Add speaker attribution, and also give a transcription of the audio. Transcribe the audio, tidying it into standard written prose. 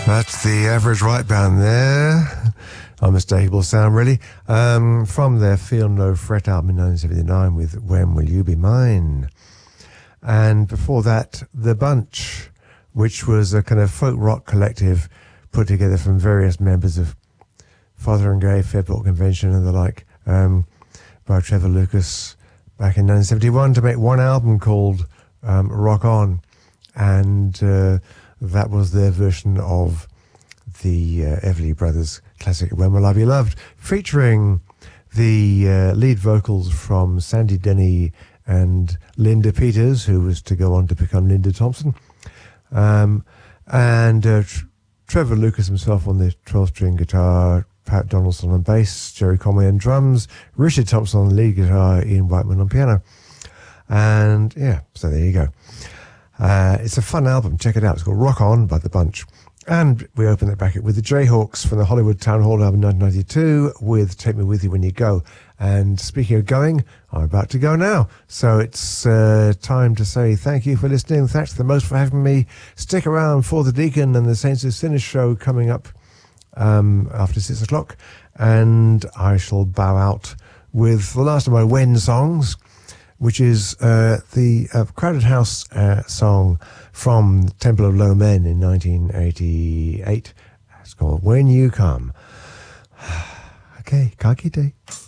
Speaker 1: That's the Average Right Band there. Unmistakable sound, really. From their Feel No Fret album in 1979 with When Will You Be Mine? And before that, The Bunch, which was a kind of folk rock collective put together from various members of Father and Gay, Fairport Convention and the like, by Trevor Lucas back in 1971 to make one album called Rock On. And that was their version of the Everly Brothers classic When Will I Be Loved, featuring the lead vocals from Sandy Denny and Linda Peters, who was to go on to become Linda Thompson, and Trevor Lucas himself on the 12-string guitar, Pat Donaldson on bass, Jerry Conway on drums, Richard Thompson on lead guitar, Ian Whiteman on piano. And yeah, so there you go. It's a fun album. Check it out. It's called Rock On by The Bunch. And we open it back with the Jayhawks from the Hollywood Town Hall album 1992 with Take Me With You When You Go. And speaking of going, I'm about to go now. So it's time to say thank you for listening. Thanks the most for having me. Stick around for the Deacon and the Saints of Sinners show coming up after 6 o'clock. And I shall bow out with the last of my When songs, which is the Crowded House song from Temple of Low Men in 1988. It's called When You Come. Okay, kaki day.